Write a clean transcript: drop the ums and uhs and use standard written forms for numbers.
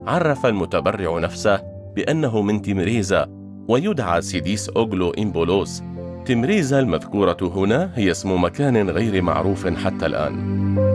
عرف المتبرع نفسه بأنه من تمريزا ويدعى سيديس أوغلو إمبولوس. تمريزا المذكورة هنا هي اسم مكان غير معروف حتى الآن.